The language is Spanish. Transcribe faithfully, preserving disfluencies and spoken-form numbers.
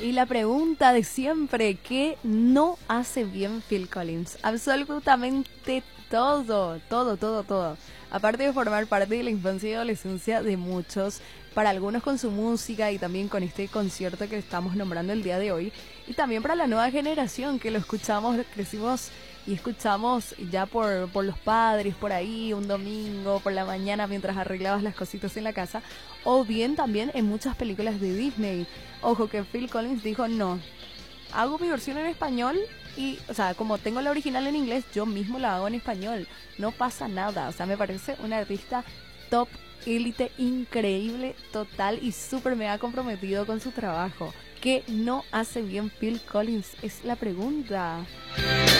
Y la pregunta de siempre, ¿qué no hace bien Phil Collins? Absolutamente todo, todo, todo, todo. Aparte de formar parte de la infancia y adolescencia de muchos, para algunos con su música y también con este concierto que estamos nombrando el día de hoy, y también para la nueva generación que lo escuchamos, crecimos y escuchamos ya por, por los padres, por ahí, un domingo, por la mañana mientras arreglabas las cositas en la casa, o bien también en muchas películas de Disney. Ojo que Phil Collins dijo, no, hago mi versión en español y, o sea, como tengo la original en inglés, yo mismo la hago en español. No pasa nada, o sea, me parece un artista top, élite, increíble, total y súper mega comprometido con su trabajo. ¿Qué no hace bien Phil Collins? Es la pregunta.